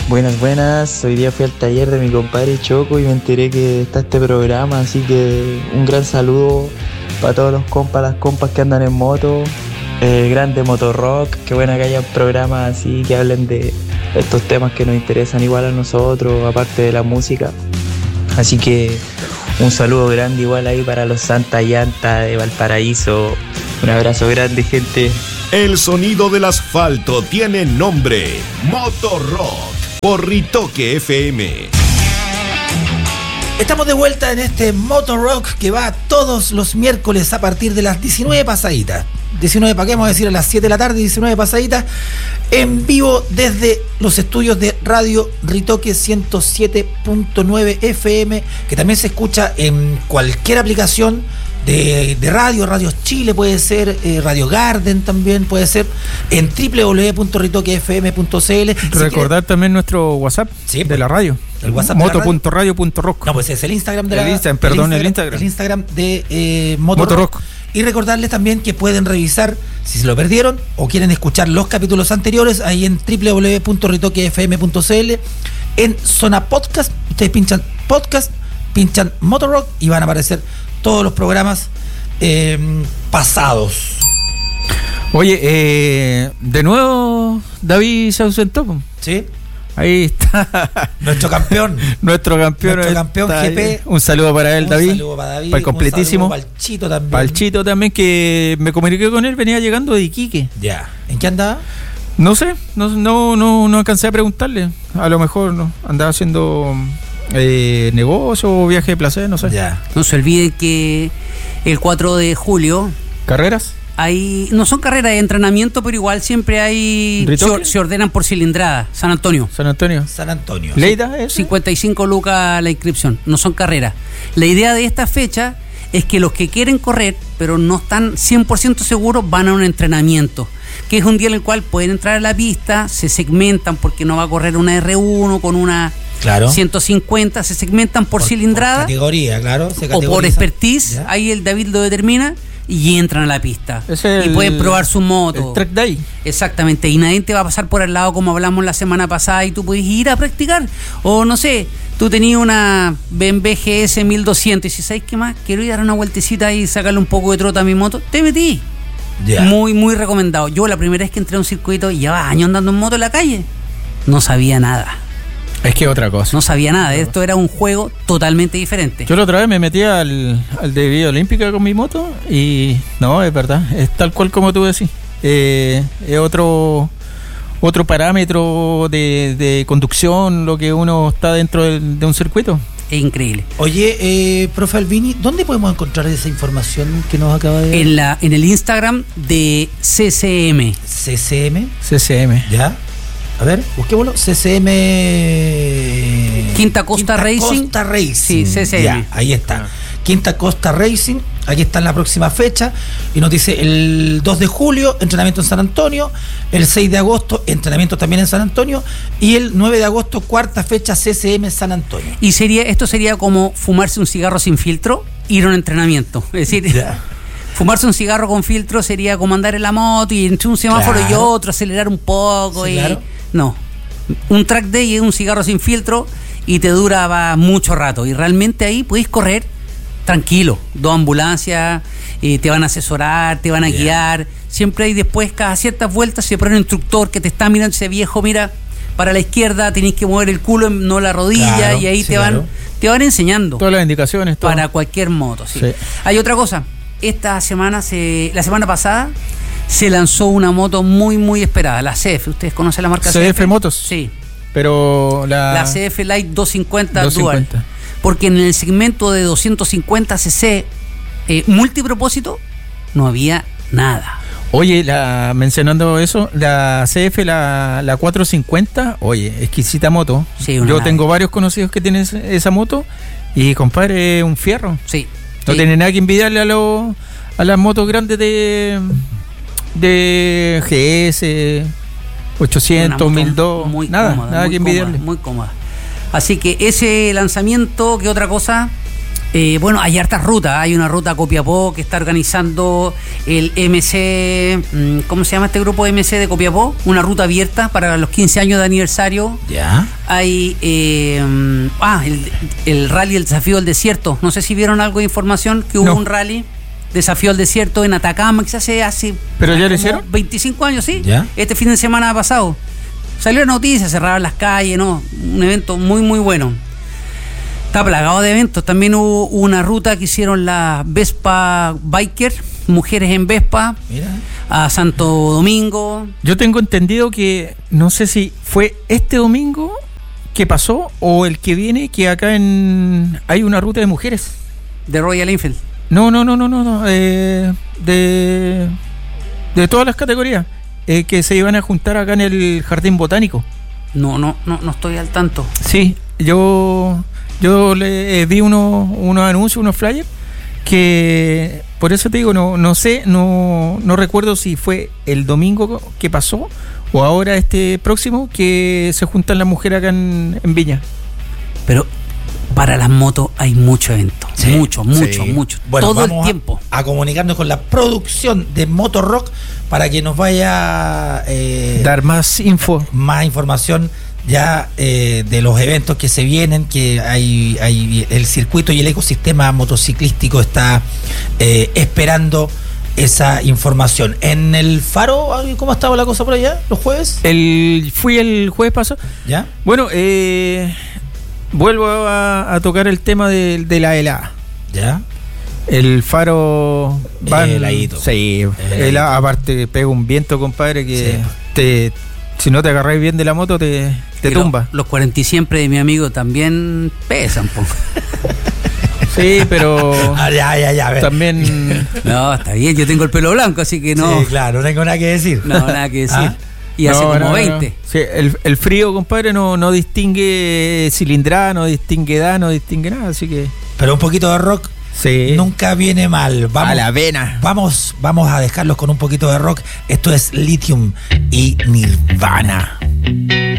Buenas. Hoy día fui al taller de mi compadre Choco y me enteré que está este programa, así que un gran saludo para todos los compas, las compas que andan en moto. Grande Motorrock, qué buena que haya programas así que hablen de estos temas que nos interesan igual a nosotros, aparte de la música. Así que un saludo grande igual ahí para los Santa Llanta de Valparaíso. Un abrazo grande, gente. El sonido del asfalto tiene nombre: Motorrock por Ritoque FM. Estamos de vuelta en este Motorrock que va todos los miércoles a partir de las 19 pasaditas. 19, ¿para qué vamos a decir? A las 7 de la tarde, 19 pasaditas, en vivo desde los estudios de Radio Ritoque 107.9 FM, que también se escucha en cualquier aplicación de radio, Radio Chile puede ser, Radio Garden también puede ser, en www.ritoquefm.cl. Recordar también nuestro WhatsApp, sí, de la radio. El WhatsApp moto.radio.rock. No, pues es el Instagram de el Instagram de Motorrock. Y recordarles también que pueden revisar, si se lo perdieron o quieren escuchar los capítulos anteriores, ahí en www.ritoquefm.cl. En zona podcast, ustedes pinchan podcast, pinchan Motorrock y van a aparecer todos los programas pasados. Oye, de nuevo David se ausentó. Sí. Ahí está. Nuestro campeón GP. Un saludo para él, David. Un saludo para David. Para el completísimo. Para el Chito también. Para el Chito también, que me comuniqué con él, venía llegando de Iquique. Ya. ¿En qué andaba? No sé, no alcancé a preguntarle. A lo mejor no andaba haciendo negocio o viaje de placer, no sé. Ya. No se olviden que el 4 de julio... ¿Carreras? No son carreras de entrenamiento, pero igual siempre hay... Se ordenan por cilindrada. San Antonio. ¿Leida es? 55 lucas la inscripción. No son carreras. La idea de esta fecha es que los que quieren correr, pero no están 100% seguros, van a un entrenamiento, que es un día en el cual pueden entrar a la pista, se segmentan porque no va a correr una R1 con una... Claro. 150, se segmentan por cilindrada. Por categoría, claro. O por expertise. ¿Ya? Ahí el David lo determina y entran a la pista. Y pueden probar su moto. El track day. Exactamente. Y nadie te va a pasar por al lado como hablamos la semana pasada y tú puedes ir a practicar. O no sé, tú tenías una BMW GS 1200 y si sabes qué más, quiero ir a dar una vueltecita y sacarle un poco de trota a mi moto, te metí. Yeah. Muy, muy recomendado. Yo la primera vez que entré a un circuito y llevaba años andando en moto en la calle, no sabía nada. Es que otra cosa. No sabía nada. Esto era un juego totalmente diferente. Yo la otra vez me metí al de Vía Olímpica con mi moto y no, es verdad. Es tal cual como tú decís. Es otro parámetro de conducción, lo que uno está dentro de un circuito. Es increíble. Oye, profe Albini, ¿dónde podemos encontrar esa información que nos acaba de dar? En el Instagram de CCM. CCM. ¿Ya? A ver, busquémoslo. CCM... Quinta Costa Racing. Sí, CCM. Ya, ahí está. Quinta Costa Racing. Aquí está en la próxima fecha. Y nos dice el 2 de julio, entrenamiento en San Antonio. El 6 de agosto, entrenamiento también en San Antonio. Y el 9 de agosto, cuarta fecha, CCM San Antonio. Y esto sería como fumarse un cigarro sin filtro, ir a un entrenamiento. Es decir... Ya. Fumarse un cigarro con filtro sería como andar en la moto y entre un semáforo y otro, acelerar un poco. Sí, claro. No, un track day es un cigarro sin filtro y te dura mucho rato. Y realmente ahí podéis correr tranquilo. 2 ambulancias, te van a asesorar, te van a guiar. Siempre hay después, cada ciertas vueltas, se pone un instructor que te está mirando, ese viejo, mira, para la izquierda tenéis que mover el culo, no la rodilla, claro, y ahí te van enseñando. Todas las indicaciones. Todo. Para cualquier moto, sí. Hay otra cosa. La semana pasada se lanzó una moto muy, muy esperada, la CF. ¿Ustedes conocen la marca CF? CF Motos. Sí. Pero la CF Light 250 Dual. Porque en el segmento de 250 cc multipropósito no había nada. Oye, mencionando eso, la CF, la 450, oye, exquisita moto. Sí, yo tengo varios conocidos que tienen esa moto y, compadre, es un fierro. Sí. No tiene nada que envidiarle a las motos grandes de GS 800, 1002, nada que envidiarle. Muy cómoda. Así que ese lanzamiento, ¿qué otra cosa? Bueno, hay hartas rutas. Hay una ruta a Copiapó que está organizando el MC. ¿Cómo se llama este grupo MC de Copiapó? Una ruta abierta para los 15 años de aniversario. Ya. Hay el rally El Desafío del Desierto. No sé si vieron algo de información que hubo un rally Desafío al Desierto en Atacama que se hace ¿pero ya lo hicieron? 25 años, sí. ¿Ya? Este fin de semana pasado. Salió la noticia, cerraron las calles, ¿no? Un evento muy, muy bueno. Está plagado de eventos. También hubo una ruta que hicieron la Vespa Biker, mujeres en Vespa, Mira. a Santo Domingo. Yo tengo entendido que, no sé si fue este domingo que pasó o el que viene, que acá hay una ruta de mujeres. De Royal Enfield. No. De todas las categorías. Que se iban a juntar acá en el Jardín Botánico. No estoy al tanto. Sí, yo le vi unos anuncios, unos flyers, que por eso te digo, no sé, no recuerdo si fue el domingo que pasó o ahora este próximo que se juntan las mujeres acá en Viña. Pero para las motos hay mucho evento, Sí, mucho. Bueno, todo el vamos tiempo. a comunicarnos con la producción de Motor Rock para que nos vaya Dar más info. más información ya de los eventos que se vienen, que hay el circuito y el ecosistema motociclístico está esperando esa información. En el Faro, ¿cómo estaba la cosa por allá los jueves? Fui el jueves pasado. ¿Ya? Bueno, vuelvo a tocar el tema de la helada. ¿Ya? El Faro Heladito. Sí, aparte pega un viento, compadre, que si no te agarráis bien de la moto te tumba. Los 40 y siempre de mi amigo también pesan, po. Sí, pero Ya, a ver. también No, está bien, yo tengo el pelo blanco, así que no. Sí, claro, no tengo nada que decir. No, nada que decir. ¿Ah? Y hace como 20. No. Sí, el frío, compadre, no distingue cilindrada, no distingue edad, no distingue nada, así que Pero un poquito de rock sí, nunca viene mal. Vamos, a la vena. Vamos a dejarlos con un poquito de rock. Esto es Lithium y Nirvana.